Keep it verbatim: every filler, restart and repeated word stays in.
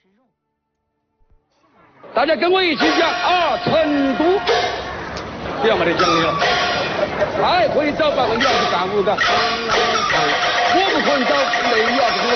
大家跟我一起讲啊，成都，不要没得奖励了，他还可以找八个女娃子干五个，我不可能找那女娃子。